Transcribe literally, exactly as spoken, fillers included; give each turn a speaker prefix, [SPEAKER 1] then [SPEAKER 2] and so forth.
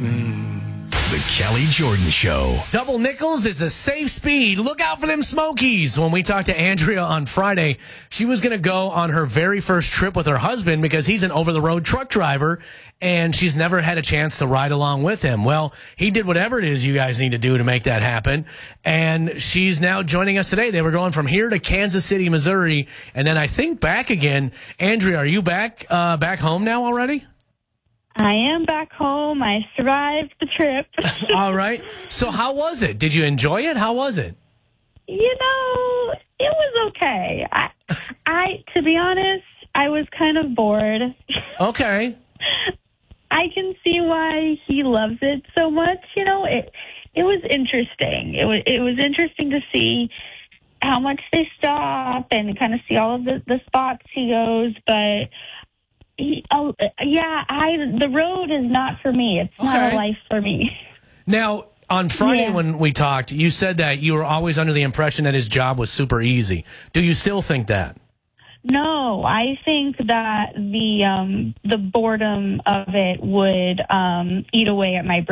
[SPEAKER 1] The Kelly Jordan Show.
[SPEAKER 2] Double nickels is a safe speed. Look out for them Smokies. When we talked to Andrea on Friday, she was going to go on her very first trip with her husband because he's an over-the-road truck driver, and she's never had a chance to ride along with him. Well, he did whatever it is you guys need to do to make that happen, and she's now joining us today. They were going from here to Kansas City, Missouri, and then I think back again. Andrea, are you back uh, back home now already?
[SPEAKER 3] I am back home. I survived the trip.
[SPEAKER 2] All right. So how was it? Did you enjoy it? How was it?
[SPEAKER 3] You know, it was okay. I, I, to be honest, I was kind of bored.
[SPEAKER 2] Okay.
[SPEAKER 3] I can see why he loves it so much. You know, it it was interesting. It was it was interesting to see how much they stop and kind of see all of the, the spots he goes, but. He, oh, yeah, I. The road is not for me. It's
[SPEAKER 2] Okay.
[SPEAKER 3] not a life for me.
[SPEAKER 2] Now, on Friday
[SPEAKER 3] Yeah.
[SPEAKER 2] when we talked, you said that you were always under the impression that his job was super easy. Do you still think that?
[SPEAKER 3] No, I think that the um, the boredom of it would um, eat away at my brain.